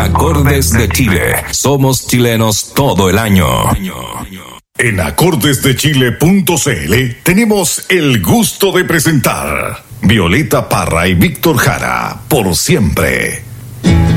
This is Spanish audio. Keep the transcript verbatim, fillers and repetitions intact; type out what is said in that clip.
Acordes de Chile. Somos chilenos todo el año. En acordes de chile punto c l tenemos el gusto de presentar Violeta Parra y Víctor Jara, por siempre.